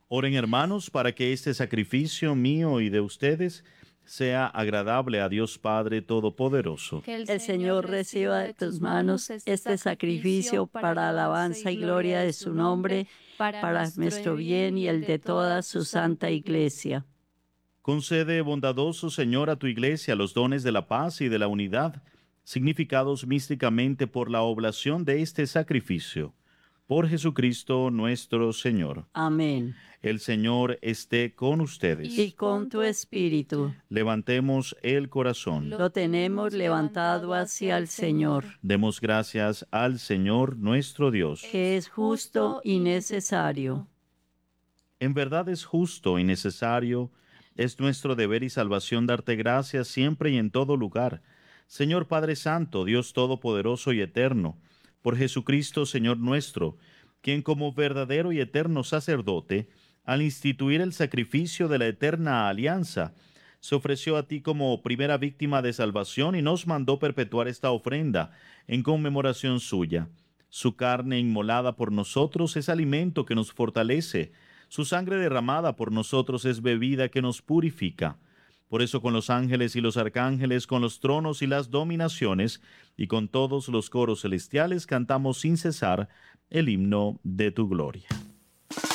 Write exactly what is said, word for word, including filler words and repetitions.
Oren, hermanos, para que este sacrificio mío y de ustedes sea agradable a Dios Padre Todopoderoso. Que el Señor reciba de tus manos este sacrificio para alabanza y gloria de su nombre, para nuestro bien y el de toda su santa Iglesia. Concede, bondadoso Señor, a tu Iglesia los dones de la paz y de la unidad, significados místicamente por la oblación de este sacrificio. Por Jesucristo nuestro Señor. Amén. El Señor esté con ustedes. Y con tu espíritu. Levantemos el corazón. Lo tenemos levantado hacia el Señor, Demos gracias al Señor nuestro Dios. que es justo y necesario. En verdad es justo y necesario, es nuestro deber y salvación darte gracias siempre y en todo lugar. Señor Padre Santo, Dios Todopoderoso y Eterno, por Jesucristo, Señor nuestro, quien como verdadero y eterno sacerdote, al instituir el sacrificio de la eterna alianza, se ofreció a ti como primera víctima de salvación y nos mandó perpetuar esta ofrenda en conmemoración suya. Su carne inmolada por nosotros es alimento que nos fortalece, su sangre derramada por nosotros es bebida que nos purifica. Por eso con los ángeles y los arcángeles, con los tronos y las dominaciones, y con todos los coros celestiales cantamos sin cesar el himno de tu gloria.